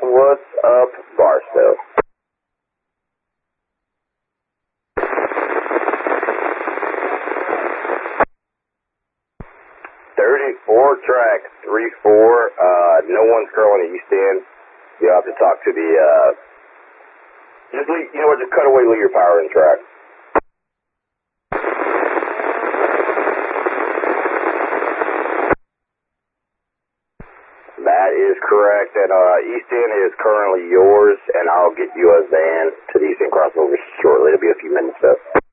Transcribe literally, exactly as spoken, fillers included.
What's up, Barstow? thirty-four, track three four, uh, no one's curling the east end. You'll have to talk to the, uh, just leave, you know what, just cut away, leave your power in track. That is correct, and uh, East End is currently yours, and I'll get you a van to the East End crossover shortly. It'll be a few minutes, though.